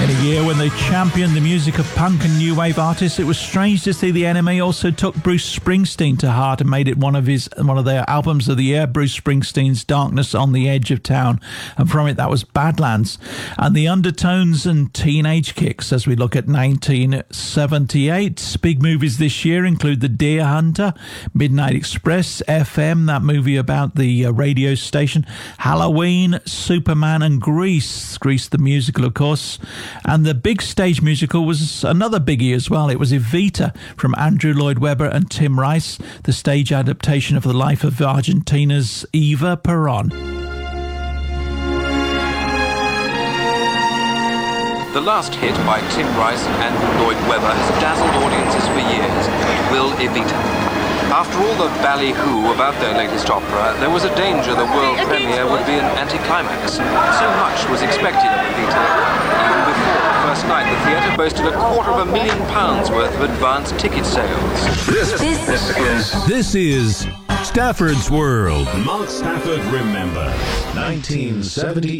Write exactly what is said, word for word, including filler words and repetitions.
In a year when they championed the music of punk and new wave artists, it was strange to see the N M E also took Bruce Springsteen to heart and made it one of his one of their albums of the year, Bruce Springsteen's Darkness on the Edge of Town. And from it, that was Badlands. And the undertones and teenage kicks as we look at nineteen seventy-eight. Big movies this year include The Deer Hunter, Midnight Express, F M, that movie about the uh, radio station, Halloween, Superman, and Grease. Grease the musical, of course. And the big stage musical was another biggie as well. It was Evita from Andrew Lloyd Webber and Tim Rice, the stage adaptation of the life of Argentina's Eva Perón. The last hit by Tim Rice and Andrew Lloyd Webber has dazzled audiences for years. Will Evita. After all the ballyhoo about their latest opera, there was a danger the world premiere would be an anticlimax. So much was expected of Evita. Even before the first night, the theatre boasted a quarter of a million pounds worth of advanced ticket sales. This, this is... This is Stafford's World. Mark Stafford Remembers. nineteen seventy